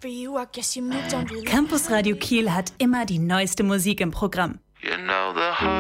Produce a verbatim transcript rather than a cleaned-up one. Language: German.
Campus Radio Kiel hat immer die neueste Musik im Programm. You know the